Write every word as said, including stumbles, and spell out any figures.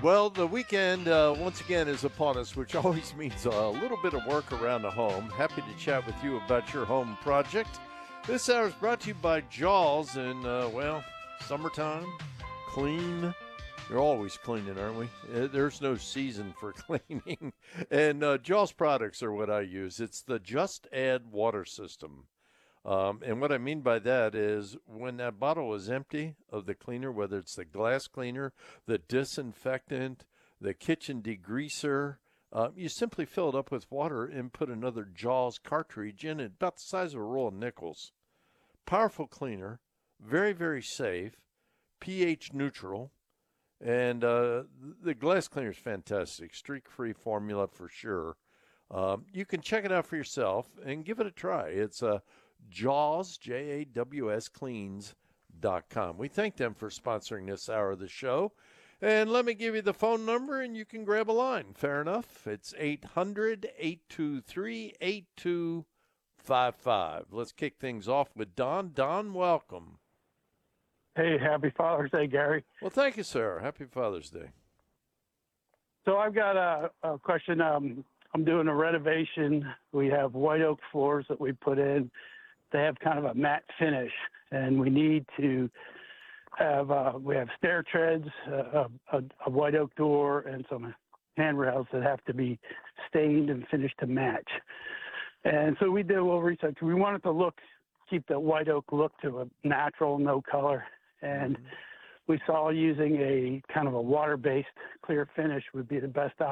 Well, the weekend, uh, once again, is upon us, which always means a little bit of work around the home. Happy to chat with you about your home project. This hour is brought to you by Jaws, and, uh, well, summertime, clean. You're always cleaning, aren't we? Uh, There's no season for cleaning. And uh, Jaws products are what I use. It's the Just Add water system. Um, and what I mean by that is when that bottle is empty of the cleaner, whether it's the glass cleaner, the disinfectant, the kitchen degreaser, uh, you simply fill it up with water and put another Jaws cartridge in it, about the size of a roll of nickels. Powerful cleaner, very, very safe, pH neutral, and uh, the glass cleaner is fantastic. Streak-free formula for sure. Um, you can check it out for yourself and give it a try. It's a Jaws, J A W S, cleans dot com. We thank them for sponsoring this hour of the show. And let me give you the phone number and you can grab a line. Fair enough. It's eight hundred, eight two three, eight two five five. Let's kick things off with Don. Don, welcome. Hey, happy Father's Day, Gary. Well, thank you, sir. Happy Father's Day. So I've got a, a question. Um, I'm doing a renovation. We have white oak floors that we put in. They have kind of a matte finish, and we need to have uh, we have stair treads, uh, a, a white oak door, and some handrails that have to be stained and finished to match. And so we did a little research. We wanted to look, keep the white oak look to a natural, no color, and we saw using a kind of a water-based clear finish would be the best